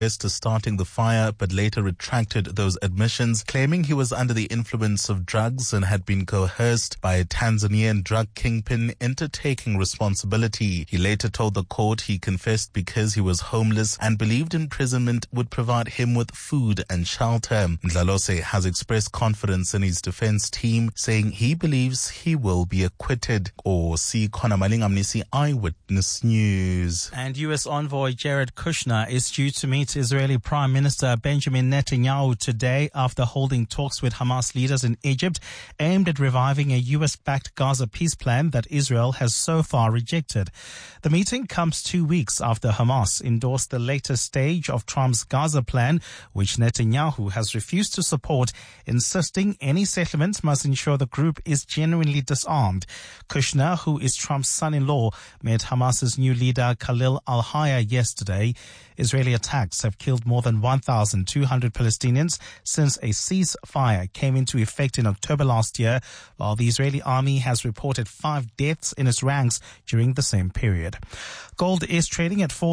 to starting the fire, but later retracted those admissions, claiming he was under the influence of drugs and had been coerced by a Tanzanian drug kingpin into taking responsibility. He later told the court he confessed because he was homeless and believed imprisonment would provide him with food and shelter. Mdlalose has expressed confidence in his defense team, saying he believes he will be acquitted. Or see Khona Malingamnisi, Eyewitness News. And U.S. envoy Jared Kushner is due to meet Israeli Prime Minister Benjamin Netanyahu today after holding talks with Hamas leaders in Egypt aimed at reviving a U.S.-backed Gaza peace plan that Israel has so far rejected. The meeting comes 2 weeks after Hamas endorsed the latest stage of Trump's Gaza plan, which Netanyahu has refused to support, insisting any settlement must ensure the group is genuinely disarmed. Kushner, who is Trump's son-in-law, met Hamas's new leader Khalil al-Hayya yesterday. Israeli attacks have killed more than 1,200 Palestinians since a ceasefire came into effect in October last year, while the Israeli army has reported 5 deaths in its ranks during the same period. Gold is trading at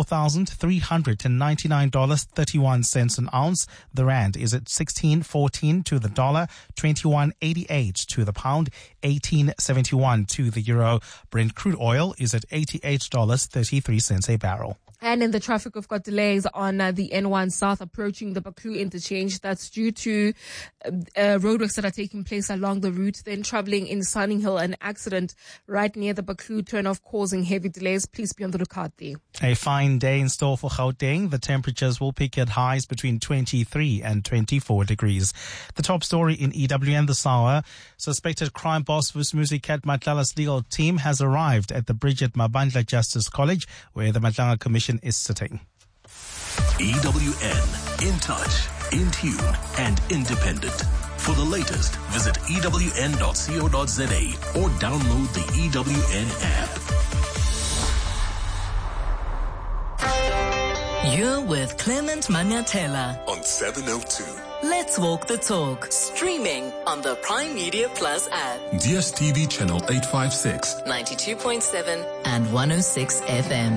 $4,399.31 an ounce. The rand is at 16.14 to the dollar, 21.88 to the pound, 18.71 to the euro. Brent crude oil is at $88.33 a barrel. And in the traffic, we've got delays on the N1 South approaching the Baku interchange. That's due to roadworks that are taking place along the route. Then traveling in Sunninghill, an accident right near the Baku turnoff causing heavy delays. Please be on the lookout there. A fine day in store for Gauteng. The temperatures will peak at highs between 23 and 24 degrees. The top story in EWN this hour. Suspected crime boss Vusumuzi Cat Matlala's legal team has arrived at the Bridget Mabandla Justice College, where the Matlala Commission is sitting. EWN, in touch, in tune, and independent. For the latest, visit ewn.co.za or download the EWN app. You're with Clement Manyatela On 702. Let's Walk the Talk, streaming on the Prime Media Plus app. DSTV channel 856. 92.7 and 106 FM.